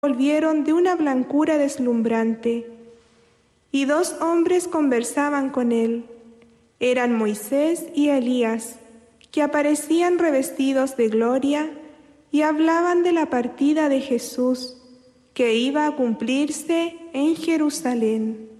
volvieron de una blancura deslumbrante. Y dos hombres conversaban con él. Eran Moisés y Elías, que aparecían revestidos de gloria y hablaban de la partida de Jesús, que iba a cumplirse en Jerusalén.